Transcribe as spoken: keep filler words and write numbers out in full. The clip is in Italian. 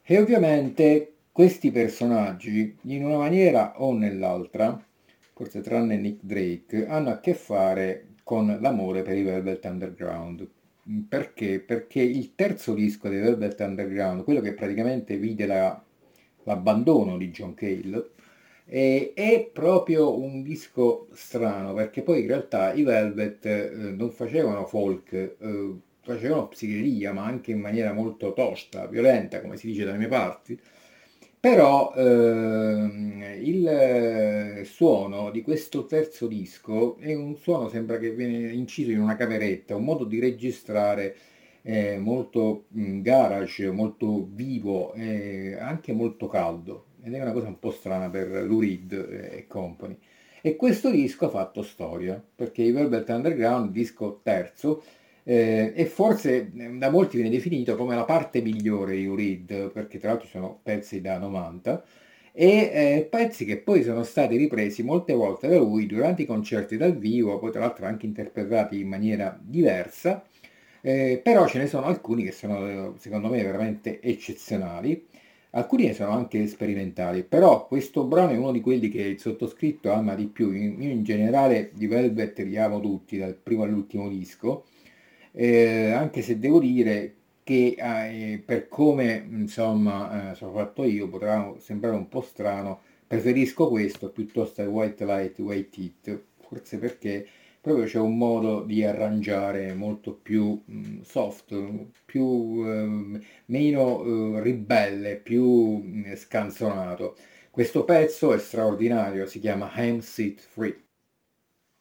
E ovviamente questi personaggi, in una maniera o nell'altra, forse tranne Nick Drake, hanno a che fare con l'amore per i Velvet Underground. Perché? Perché il terzo disco dei Velvet Underground, quello che praticamente vide la- l'abbandono di John Cale, e è proprio un disco strano, perché poi in realtà i Velvet eh, non facevano folk, eh, facevano psichedelia, ma anche in maniera molto tosta, violenta, come si dice dalle mie parti. Però ehm, il eh, suono di questo terzo disco è un suono, sembra che viene inciso in una cameretta, un modo di registrare eh, molto mh, garage, molto vivo e anche molto caldo. Ed è una cosa un po' strana per Lou Reed e company. E questo disco ha fatto storia, perché i Velvet Underground, disco terzo, eh, e forse eh, da molti viene definito come la parte migliore di Lou Reed, perché tra l'altro sono pezzi da novanta, e eh, pezzi che poi sono stati ripresi molte volte da lui durante i concerti dal vivo, poi tra l'altro anche interpretati in maniera diversa, eh, però ce ne sono alcuni che sono eh, secondo me veramente eccezionali, alcuni ne sono anche sperimentali, però questo brano è uno di quelli che il sottoscritto ama di più. Io in generale di Velvet li amo tutti, dal primo all'ultimo disco, eh, anche se devo dire che eh, per come insomma eh, sono fatto io, potrà sembrare un po' strano, preferisco questo piuttosto al White Light, White Heat, forse perché proprio c'è un modo di arrangiare molto più mh, soft, più, ehm, meno eh, ribelle, più mh, scanzonato. Questo pezzo è straordinario, si chiama Ham Sit Free.